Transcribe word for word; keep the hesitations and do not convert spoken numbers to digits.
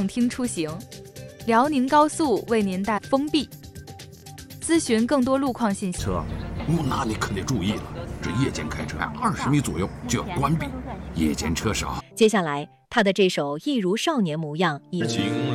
畅听出行。辽宁高速为您带封闭。咨询更多路况信息。 车，哦，那你可得注意了，这夜间开车二十米左右就要关闭，夜间车少。 接下来，他的这首《一如少年模样》已经。